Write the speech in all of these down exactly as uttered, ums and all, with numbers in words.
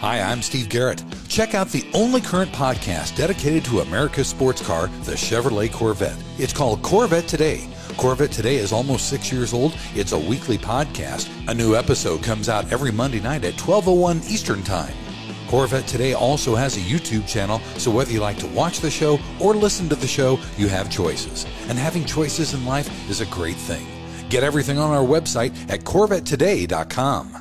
Hi, I'm Steve Garrett. Check out the only current podcast dedicated to America's sports car, the Chevrolet Corvette. It's called Corvette Today. Corvette Today is almost six years old. It's a weekly podcast. A new episode comes out every Monday night at twelve oh one Eastern Time. Corvette Today also has a YouTube channel, so whether you like to watch the show or listen to the show, you have choices. And having choices in life is a great thing. Get everything on our website at corvette today dot com.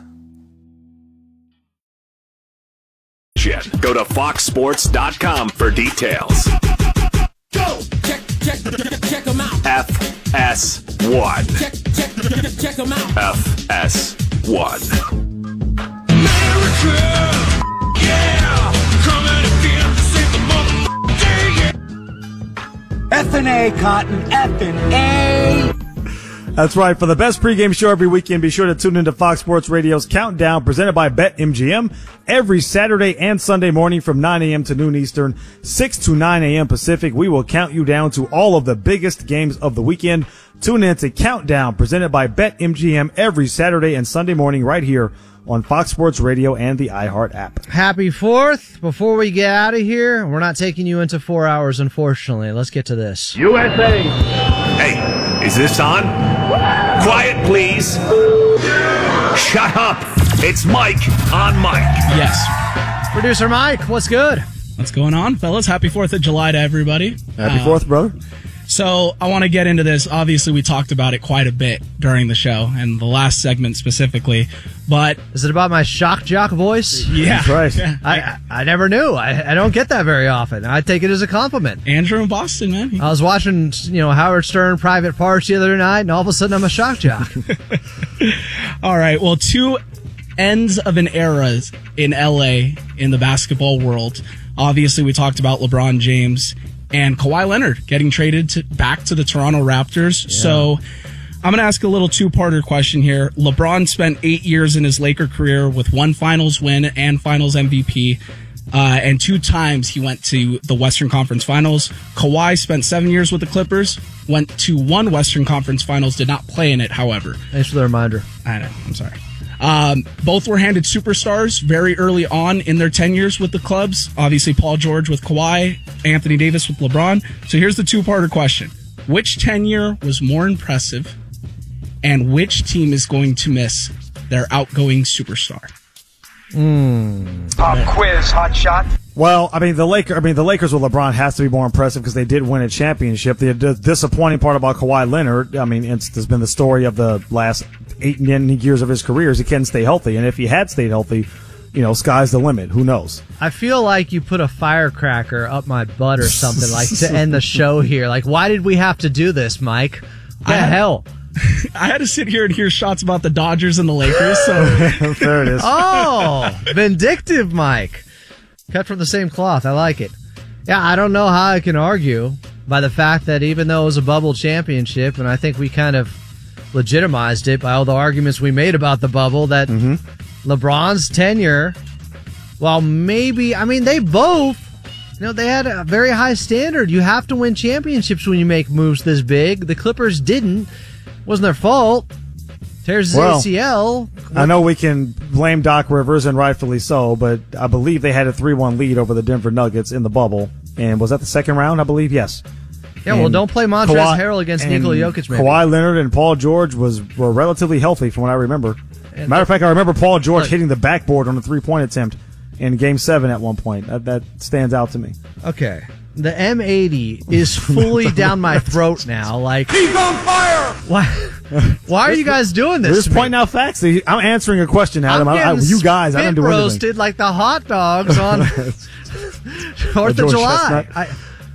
Go to fox sports dot com for details. Go! Check, check, check them out. F S one. Check, check, check them out. F S one. America! Yeah! Coming again to save the mother F and A, Cotton. F and A. That's right. For the best pregame show every weekend, be sure to tune into Fox Sports Radio's Countdown, presented by BetMGM, every Saturday and Sunday morning from nine a.m. to noon Eastern, six to nine a.m. Pacific. We will count you down to all of the biggest games of the weekend. Tune in to Countdown, presented by BetMGM, every Saturday and Sunday morning right here on Fox Sports Radio and the iHeart app. Happy fourth. Before we get out of here, we're not taking you into four hours, unfortunately. Let's get to this. U S A. Hey, is this on? Quiet, please. Shut up. It's Mike on Mike. Yes. Producer Mike, what's good? What's going on, fellas? Happy fourth of July to everybody. Happy Uh, fourth, brother. So I want to get into this. Obviously, we talked about it quite a bit during the show and the last segment specifically. But is it about my shock jock voice? Yeah. That's right. Yeah. I, I I never knew. I, I don't get that very often. I take it as a compliment. Andrew in Boston, man. I was watching, you know, Howard Stern Private Parts the other night, and all of a sudden I'm a shock jock. All right. Well, two ends of an era in L A in the basketball world. Obviously, we talked about LeBron James and Kawhi Leonard getting traded to, back to the Toronto Raptors. Yeah. So I'm going to ask a little two-parter question here. LeBron spent eight years in his Laker career with one finals win and finals M V P. Uh, and two times he went to the Western Conference Finals. Kawhi spent seven years with the Clippers, went to one Western Conference Finals, did not play in it, however. Thanks for the reminder. I know, I'm sorry. Um, both were handed superstars very early on in their tenures with the clubs. Obviously, Paul George with Kawhi, Anthony Davis with LeBron. So here's the two-parter question. Which tenure was more impressive, and which team is going to miss their outgoing superstar? Mm. Pop quiz, hot shot. Well, I mean, the Lakers, I mean, the Lakers with LeBron has to be more impressive because they did win a championship. The d- disappointing part about Kawhi Leonard, I mean, it's, it's been the story of the last eight years of his career is he can't stay healthy. And if he had stayed healthy, you know, sky's the limit. Who knows? I feel like you put a firecracker up my butt or something like to end the show here. Like, why did we have to do this, Mike? What the I, hell? I had to sit here and hear shots about the Dodgers and the Lakers. So there it is. Oh, vindictive, Mike. Cut from the same cloth. I like it. Yeah, I don't know how I can argue by the fact that even though it was a bubble championship, and I think we kind of legitimized it by all the arguments we made about the bubble, that mm-hmm. LeBron's tenure, well, maybe, I mean, they both, you know, they had a very high standard. You have to win championships when you make moves this big. The Clippers didn't. Wasn't their fault. Tears his well, A C L. I know we can blame Doc Rivers, and rightfully so, but I believe they had a three one lead over the Denver Nuggets in the bubble. And was that the second round, I believe? Yes. Yeah, and well, don't play Montrezl Kawhi, Harrell against Nikola Jokic, maybe. Kawhi Leonard and Paul George was were relatively healthy from what I remember. And Matter of fact, I remember Paul George look, hitting the backboard on a three-point attempt in Game seven at one point. That, that stands out to me. Okay. The M eighty is fully down my throat now. Like, He's on fire! Why, why are you guys doing this? We're just pointing out facts. I'm answering a question, Adam. I'm I, I, you guys, I don't do anything. Roasted like the hot dogs on Fourth of July. I,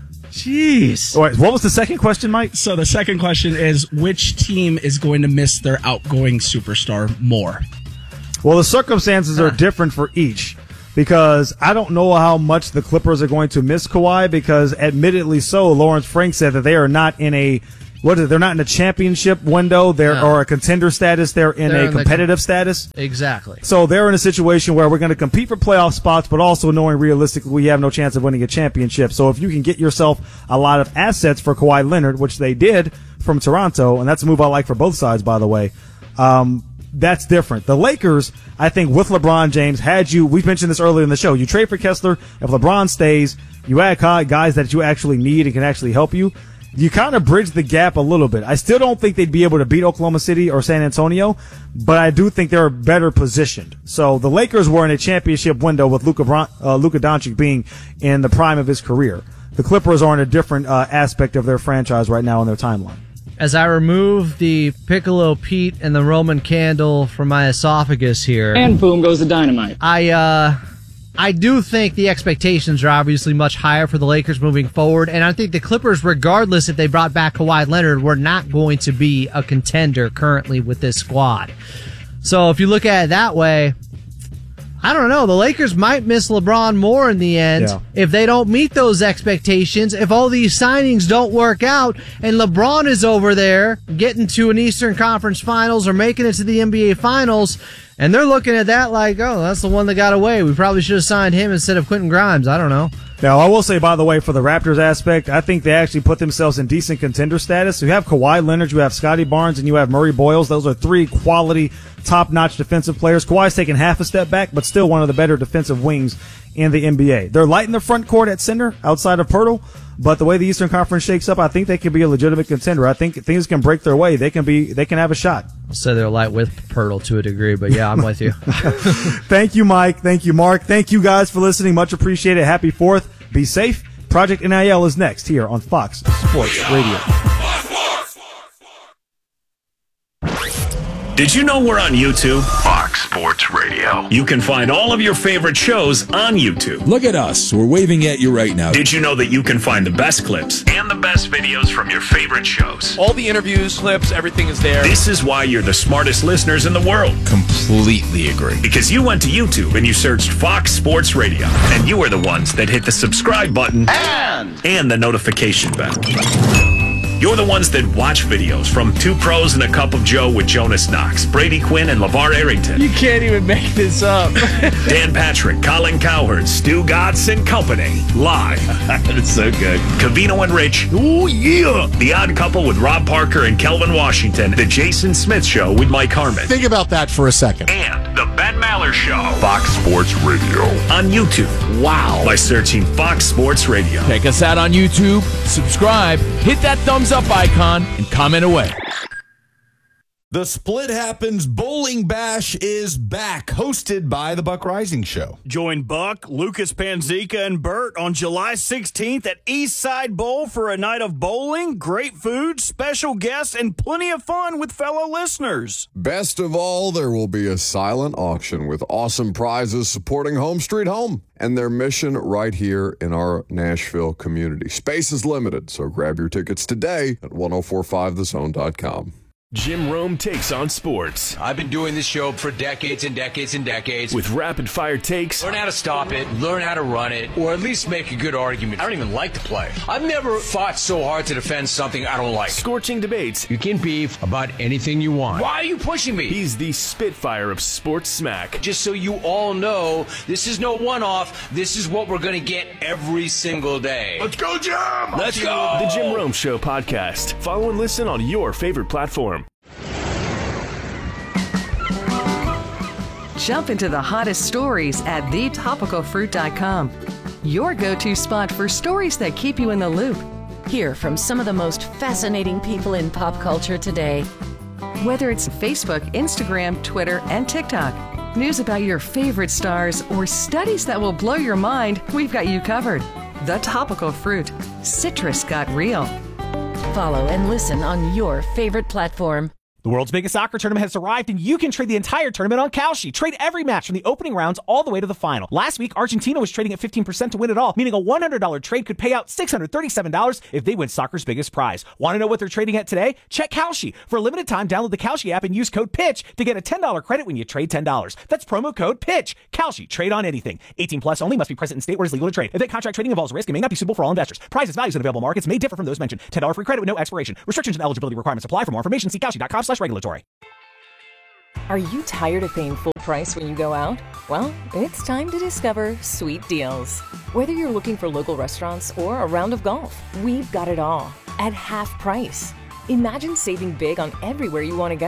Jeez. All right, what was the second question, Mike? So the second question is, which team is going to miss their outgoing superstar more? Well, the circumstances are different for each. Because I don't know how much the Clippers are going to miss Kawhi, because admittedly so, Lawrence Frank said that they are not in a what is it? They're not in a championship window, they're no. or a contender status, they're in they're a in competitive com- status. Exactly. So they're in a situation where we're going to compete for playoff spots, but also knowing realistically we have no chance of winning a championship. So if you can get yourself a lot of assets for Kawhi Leonard, which they did from Toronto, and that's a move I like for both sides, by the way, um, that's different. The Lakers, I think, with LeBron James, had you, we mentioned this earlier in the show, you trade for Kessler, if LeBron stays, you add guys that you actually need and can actually help you, you kind of bridge the gap a little bit. I still don't think they'd be able to beat Oklahoma City or San Antonio, but I do think they're better positioned. So the Lakers were in a championship window with Luka, Bron- uh, Luka Doncic being in the prime of his career. The Clippers are in a different uh, aspect of their franchise right now in their timeline. As I remove the Piccolo Pete and the Roman candle from my esophagus here, and boom goes the dynamite. I uh, I do think the expectations are obviously much higher for the Lakers moving forward, and I think the Clippers, regardless if they brought back Kawhi Leonard, were not going to be a contender currently with this squad. So if you look at it that way, I don't know. The Lakers might miss LeBron more in the end yeah. if they don't meet those expectations. If all these signings don't work out and LeBron is over there getting to an Eastern Conference Finals or making it to the N B A Finals, and they're looking at that like, oh, that's the one that got away. We probably should have signed him instead of Quentin Grimes. I don't know. Now, I will say, by the way, for the Raptors aspect, I think they actually put themselves in decent contender status. You have Kawhi Leonard, you have Scotty Barnes, and you have Murray Boyles. Those are three quality, top-notch defensive players. Kawhi's taken half a step back, but still one of the better defensive wings in the N B A. They're light in the front court at center outside of Pirtle, but the way the Eastern Conference shakes up, I think they can be a legitimate contender. I think things can break their way. They can be. They can have a shot. I'll say they're light with Pirtle to a degree, but yeah, I'm with you. Thank you, Mike. Thank you, Mark. Thank you guys for listening. Much appreciated. Happy Fourth. Be safe. Project N I L is next here on Fox Sports Radio. Did you know we're on YouTube? Fox Sports Radio. You can find all of your favorite shows on YouTube. Look at us. We're waving at you right now. Did you know that you can find the best clips and the best videos from your favorite shows? All the interviews, clips, everything is there. This is why you're the smartest listeners in the world. Completely agree. Because you went to YouTube and you searched Fox Sports Radio, and you are the ones that hit the subscribe button and, and the notification bell. You're the ones that watch videos from Two Pros and a Cup of Joe with Jonas Knox, Brady Quinn, and LeVar Arrington. You can't even make this up. Dan Patrick, Colin Cowherd, Stu Gatz and Company. Live. That's so good. Cavino and Rich. Oh, yeah. The Odd Couple with Rob Parker and Kelvin Washington. The Jason Smith Show with Mike Harmon. Think about that for a second. And The Ben Maller Show. Fox Sports Radio. On YouTube. Wow. By searching Fox Sports Radio. Check us out on YouTube. Subscribe. Hit that thumbs up icon and comment away. The Split Happens Bowling Bash is back, hosted by the Buck Rising Show. Join Buck, Lucas Panzica, and Bert on July sixteenth at Eastside Bowl for a night of bowling, great food, special guests, and plenty of fun with fellow listeners. Best of all, there will be a silent auction with awesome prizes supporting Home Street Home and their mission right here in our Nashville community. Space is limited, so grab your tickets today at ten forty-five the zone dot com. Jim Rome takes on sports. I've been doing this show for decades and decades and decades. With rapid-fire takes. Learn how to stop it, learn how to run it, or at least make a good argument. I don't even like to play. I've never fought so hard to defend something I don't like. Scorching debates. You can beef about anything you want. Why are you pushing me? He's the Spitfire of sports smack. Just so you all know, this is no one-off. This is what we're going to get every single day. Let's go, Jim! Let's go! The Jim Rome Show podcast. Follow and listen on your favorite platform. Jump into the hottest stories at the topical fruit dot com. Your go-to spot for stories that keep you in the loop. Hear from some of the most fascinating people in pop culture today. Whether it's Facebook, Instagram, Twitter, and TikTok, news about your favorite stars, or studies that will blow your mind, we've got you covered. The Topical Fruit. Citrus got real. Follow and listen on your favorite platform. The world's biggest soccer tournament has arrived, and you can trade the entire tournament on Kalshi. Trade every match from the opening rounds all the way to the final. Last week, Argentina was trading at fifteen percent to win it all, meaning a one hundred dollars trade could pay out six hundred thirty-seven dollars if they win soccer's biggest prize. Want to know what they're trading at today? Check Kalshi. For a limited time, download the Kalshi app and use code PITCH to get a ten dollars credit when you trade ten dollars. That's promo code PITCH. Kalshi. Trade on anything. eighteen plus only. Must be present in state where it's legal to trade. Event contract trading involves risk and may not be suitable for all investors. Prizes, values, and available markets may differ from those mentioned. ten dollars free credit with no expiration. Restrictions and eligibility requirements apply. For more information, see Kalshi dot com slash regulatory. Are you tired of paying full price when you go out? Well, it's time to discover Sweet Deals. Whether you're looking for local restaurants or a round of golf, we've got it all at half price. Imagine saving big on everywhere you want to go.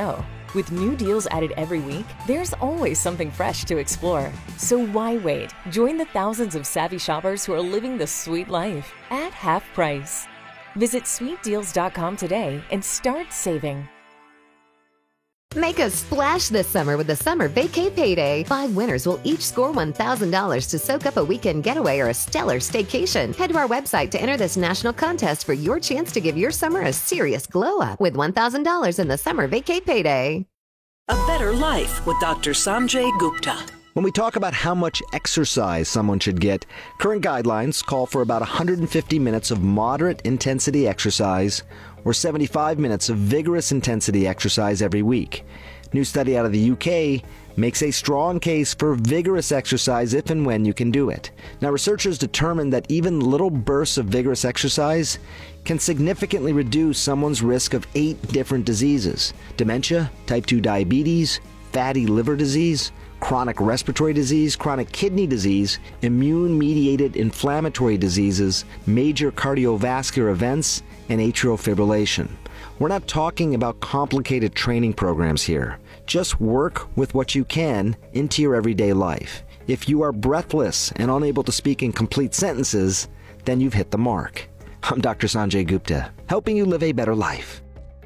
With new deals added every week, there's always something fresh to explore. So why wait? Join the thousands of savvy shoppers who are living the sweet life at half price. Visit sweet deals dot com today and start saving. Make a splash this summer with the Summer Vacay Payday. Five winners will each score one thousand dollars to soak up a weekend getaway or a stellar staycation. Head to our website to enter this national contest for your chance to give your summer a serious glow up with one thousand dollars in the Summer Vacay Payday. A better life with Doctor Sanjay Gupta. When we talk about how much exercise someone should get, current guidelines call for about one hundred fifty minutes of moderate intensity exercise or seventy-five minutes of vigorous intensity exercise every week. New study out of the U K makes a strong case for vigorous exercise if and when you can do it. Now, researchers determined that even little bursts of vigorous exercise can significantly reduce someone's risk of eight different diseases: dementia, type two diabetes, fatty liver disease, chronic respiratory disease, chronic kidney disease, immune-mediated inflammatory diseases, major cardiovascular events, and atrial fibrillation. We're not talking about complicated training programs here. Just work with what you can into your everyday life. If you are breathless and unable to speak in complete sentences, then you've hit the mark. I'm Doctor Sanjay Gupta, helping you live a better life.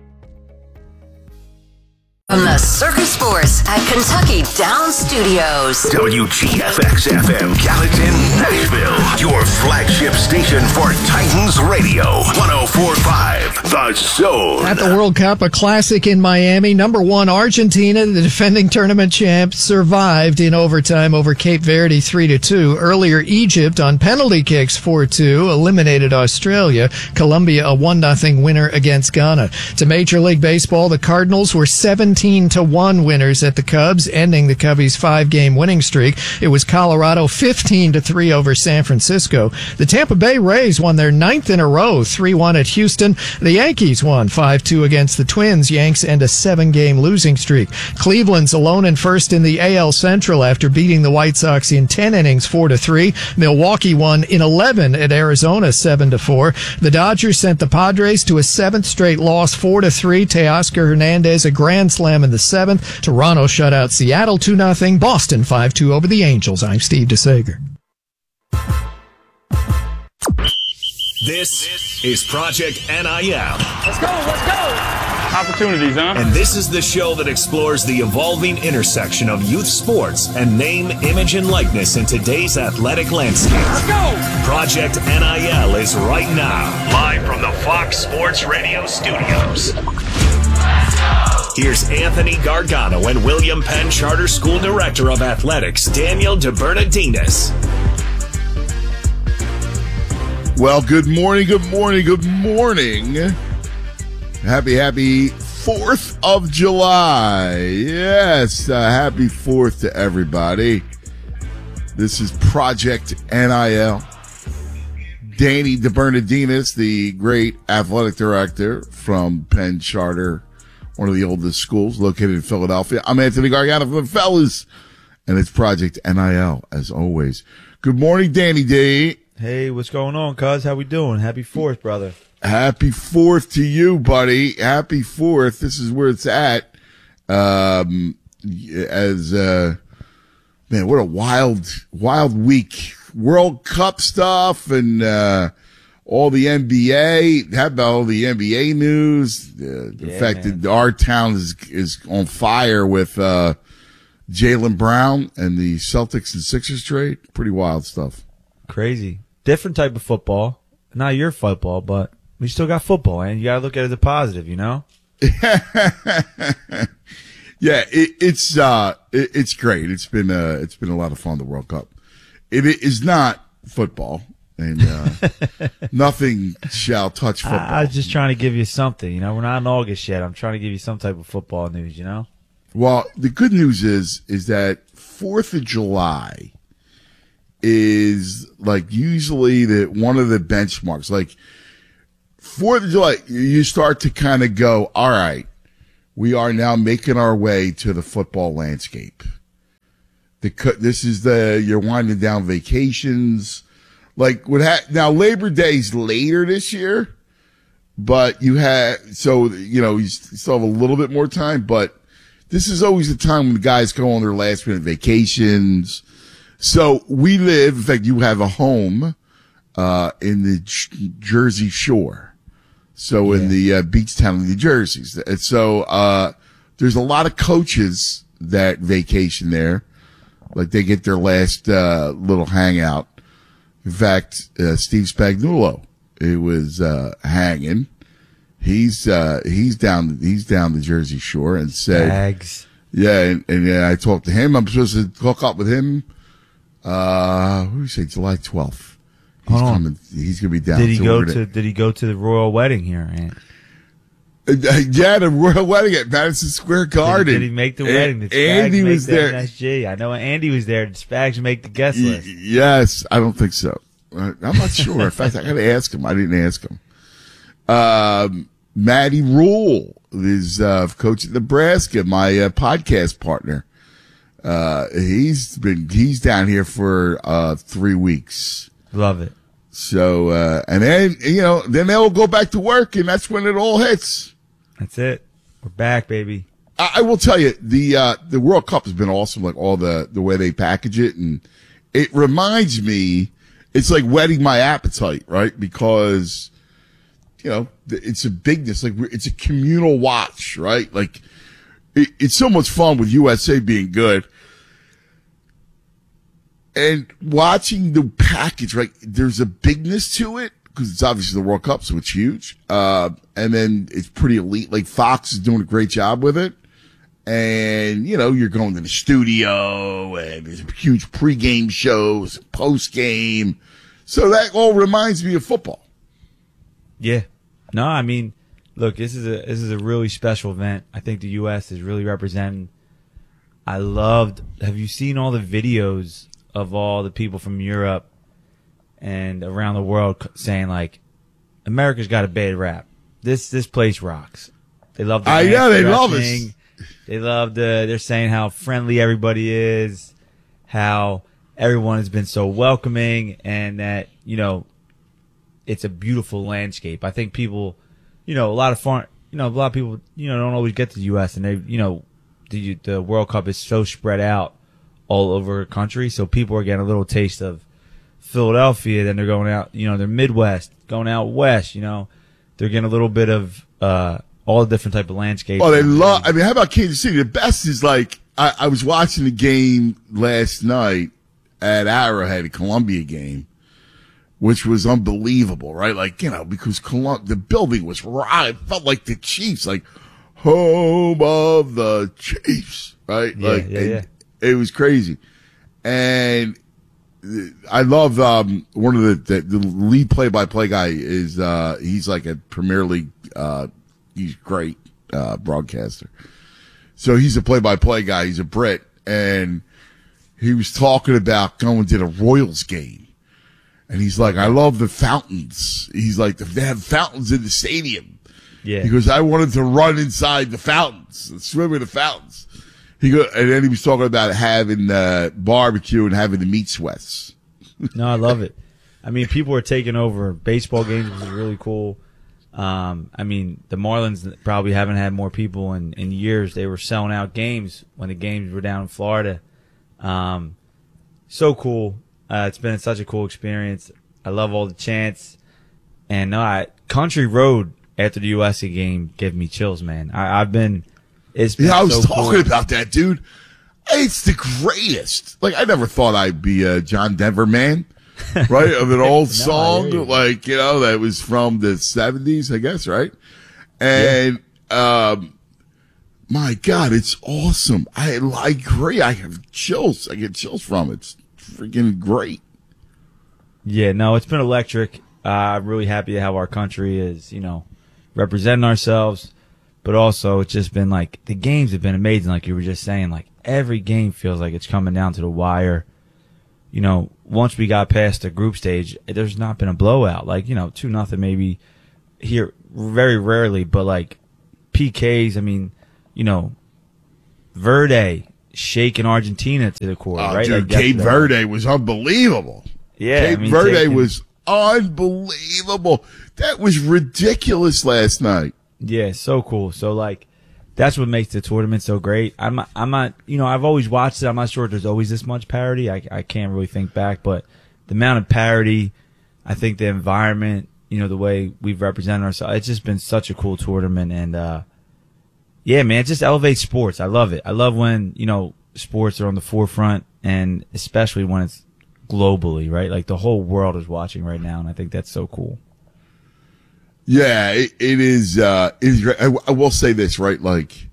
From the Circus Force at Kentucky Downs Studios. W G F X F M Gallatin, Nashville. Your flagship station for Titans Radio. one oh four point five The Zone. At the World Cup, a classic in Miami. Number one, Argentina, the defending tournament champ, survived in overtime over Cape Verde three to two. Earlier, Egypt on penalty kicks four two eliminated Australia. Colombia, a one nothing winner against Ghana. To Major League Baseball, the Cardinals were seventeen to one winners at the Cubs, ending the Cubbies' five-game winning streak. It was Colorado fifteen to three over San Francisco. The Tampa Bay Rays won their ninth in a row, three one at Houston. The Yankees won five two against the Twins. Yanks end a seven-game losing streak. Cleveland's alone in first in the A L Central after beating the White Sox in ten innings, four to three. Milwaukee won in eleven at Arizona, seven to four. The Dodgers sent the Padres to a seventh straight loss, four to three. Teoscar Hernandez, a grand slam in the seventh. Toronto shut out Seattle two nothing. Boston five two over the Angels. I'm Steve DeSager. This is Project N I L. Let's go, let's go. Opportunities, huh? And this is the show that explores the evolving intersection of youth sports and name, image, and likeness in today's athletic landscape. Let's go. Project N I L is right now, live from the Fox Sports Radio studios. Here's Anthony Gargano and William Penn Charter School Director of Athletics, Daniel DeBernardinis. Well, good morning, good morning, good morning. Happy, happy fourth of July. Yes, uh, happy fourth to everybody. This is Project N I L. Danny DeBernardinis, the great athletic director from Penn Charter, one of the oldest schools located in Philadelphia. I'm Anthony Gargano from the fellas, and it's Project N I L, as always. Good morning, Danny D. Hey, what's going on, cuz? How we doing? Happy fourth, brother. Happy fourth to you, buddy. Happy fourth. This is where it's at. Um, as, uh, man, what a wild, wild week. World Cup stuff and, uh, all the N B A. How about all the N B A news? Uh, the Yeah, fact man. that our town is, is on fire with, uh, Jaylen Brown and the Celtics and Sixers trade. Pretty wild stuff. Crazy. Different type of football. Not your football, but we still got football, and you got to look at it as a positive, you know? Yeah, it, it's, uh, it, it's great. It's been, uh, it's been a lot of fun, the World Cup. It is not football. And, uh, nothing shall touch football. I, I was just trying to give you something, you know? We're not in August yet. I'm trying to give you some type of football news, you know? Well, the good news is, is that fourth of July is like usually the, one of the benchmarks. Like fourth of July, you start to kind of go, all right, we are now making our way to the football landscape. The, this is the, you're winding down vacations. Like what ha- now Labor Day's later this year, but you had, so, you know, you still have a little bit more time, but this is always the time when the guys go on their last minute vacations. So we live, in fact, you have a home, uh, in the J- Jersey Shore. So yeah. in the, uh, beach town of New Jersey. And so, uh, there's a lot of coaches that vacation there. Like they get their last, uh, little hangout. In fact, uh, Steve Spagnuolo, it was, uh, hanging. He's, uh, he's down, he's down the Jersey Shore and said, Bags. yeah. And, and uh, I talked to him. I'm supposed to hook up with him. Uh, what do you say? July twelfth. He's Hold on. coming. He's going to be down. Did he So go we're to? gonna- Did he go to the royal wedding here? Aunt? Uh, yeah, the royal wedding at Madison Square Garden. Did he, did he make the A- wedding? Did Spags Andy make was the there. N S G? I know Andy was there. Did Spags make the guest Y- list? Yes, I don't think so. Uh, I'm not sure. In fact, I got to ask him. I didn't ask him. Um, Matty Rule is uh, coach at Nebraska, my uh, podcast partner. Uh, he's been he's down here for uh, three weeks. Love it. So uh, and then you know then they'll go back to work, and that's when it all hits. That's it. We're back, baby. I, I will tell you the uh, the World Cup has been awesome. Like all the the way they package it, and it reminds me, it's like whetting my appetite, right? Because you know it's a bigness, like it's a communal watch, right? Like it, it's so much fun with U S A being good. And watching the package, right? There's a bigness to it because it's obviously the World Cup, so it's huge. Uh, and then it's pretty elite. Like Fox is doing a great job with it. And, you know, you're going to the studio and there's huge pregame shows, postgame. So that all reminds me of football. Yeah. No, I mean, look, this is a this is a really special event. I think the U S is really representing. I loved. Have you seen all the videos of all the people from Europe and around the world saying like, America's got a bad rap. This this place rocks. They love the I know, they love dressing. us. They love the. They're saying how friendly everybody is, how everyone has been so welcoming, and that you know, it's a beautiful landscape. I think people, you know, a lot of foreign, you know, a lot of people, you know, don't always get to the U S and they, you know, the the World Cup is so spread out all over the country, so people are getting a little taste of Philadelphia. Then they're going out, you know, they're Midwest, going out west. You know, they're getting a little bit of uh, all the different type of landscapes. Oh, they love. I mean, how about Kansas City? The best is like I, I was watching the game last night at Arrowhead, a Columbia game, which was unbelievable, right? Like you know, because Colum- the building was right. It felt like the Chiefs, like home of the Chiefs, right? Yeah, like yeah, and yeah. It was crazy, and I love um, one of the, the the lead play-by-play guy is uh, he's like a Premier League. Uh, he's great uh, broadcaster. So he's a play-by-play guy. He's a Brit, and he was talking about going to the Royals game, and he's like, "I love the fountains." He's like, "They have fountains in the stadium." Yeah, because I wanted to run inside the fountains and swim in the fountains. He go, and then he was talking about having uh, barbecue and having the meat sweats. No, I love it. I mean, people are taking over baseball games, which is really cool. Um, I mean, the Marlins probably haven't had more people in, in years. They were selling out games when the games were down in Florida. Um, so cool. Uh, it's been such a cool experience. I love all the chants. And no, I, Country Road after the U S A game gave me chills, man. I, I've been... It's been yeah, I was so talking cool. about that, dude. It's the greatest. Like, I never thought I'd be a John Denver man, right? Of an old No, song, I hear you. like, you know, that was from the seventies, I guess, right? And, um, my God, it's awesome. I, I agree. I have chills. I get chills from it. It's freaking great. Yeah, no, it's been electric. Uh, I'm really happy how our country is, you know, representing ourselves. But also, it's just been like, the games have been amazing. Like you were just saying, like every game feels like it's coming down to the wire. You know, once we got past the group stage, there's not been a blowout. Like, you know, two nothing maybe here, very rarely, but like P Ks, I mean, you know, Verde shaking Argentina to the core, Oh, right? dude, Like, that's Cape the- Verde was unbelievable. Yeah, Cape I mean, Verde taking- was unbelievable. That was ridiculous last night. Yeah, so cool. So like, that's what makes the tournament so great. I'm not, I'm not, you know, I've always watched it. I'm not sure if there's always this much parity. I, I can't really think back, but the amount of parity, I think the environment, you know, the way we've represented ourselves, it's just been such a cool tournament. And, uh, yeah, man, it just elevates sports. I love it. I love when, you know, sports are on the forefront, and especially when it's globally, right? Like the whole world is watching right now, and I think that's so cool. Yeah, it, it is. Uh, it is. I, I will say this, right? Like,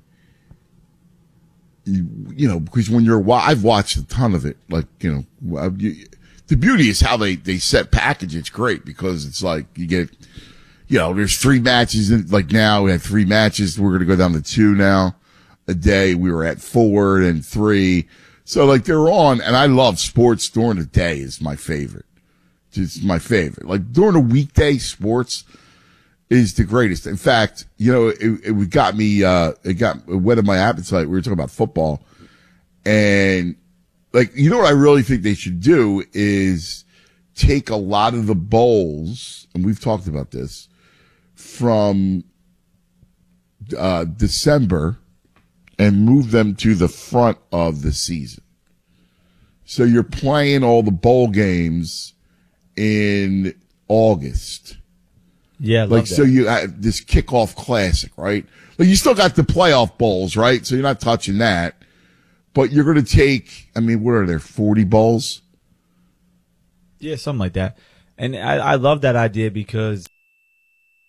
you, you know, because when you're, I've watched a ton of it. Like, you know, you, the beauty is how they they set package. It's great because it's like you get, you know, there's three matches. In, like now we had three matches. We're going to go down to two now a day. We were at four and three. So like they're on, and I love sports during the day is my favorite. It's my favorite. Like during the weekday, sports is the greatest. In fact, you know, it, it got me, uh, it got, it whetted my appetite. We were talking about football, and like, you know what I really think they should do is take a lot of the bowls, and we've talked about this, from, uh, December and move them to the front of the season. So you're playing all the bowl games in August. Yeah, I like love so that. you have this kickoff classic, right? Like you still got the playoff bowls, right? So you're not touching that, but you're going to take. I mean, what are there? forty bowls? Yeah, something like that. And I, I love that idea because